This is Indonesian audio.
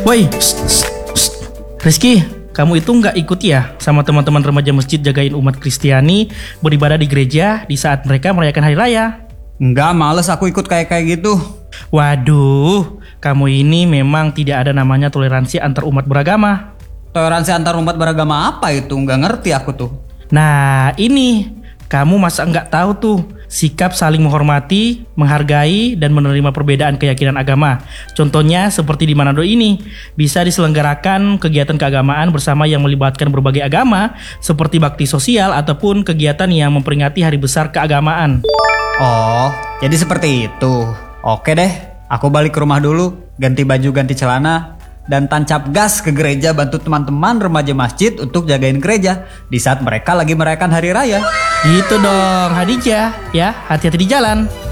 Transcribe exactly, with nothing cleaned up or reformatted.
Woi, psst, psst, psst. Rizky, kamu itu nggak ikut ya sama teman-teman remaja masjid jagain umat Kristiani beribadah di gereja di saat mereka merayakan hari raya? Enggak, males aku ikut kayak-kayak gitu. Waduh, kamu ini memang tidak ada namanya toleransi antar umat beragama. Toleransi antar umat beragama apa itu? Nggak ngerti aku tuh. Nah ini, kamu masa nggak tahu tuh sikap saling menghormati, menghargai, dan menerima perbedaan keyakinan agama. Contohnya seperti di Manado ini, bisa diselenggarakan kegiatan keagamaan bersama yang melibatkan berbagai agama, seperti bakti sosial ataupun kegiatan yang memperingati hari besar keagamaan. Oh, jadi seperti itu. Oke deh, aku balik ke rumah dulu, ganti baju, ganti celana, dan tancap gas ke gereja bantu teman-teman remaja masjid untuk jagain gereja di saat mereka lagi merayakan hari raya. Gitu dong, Hadijah. Ya, hati-hati di jalan.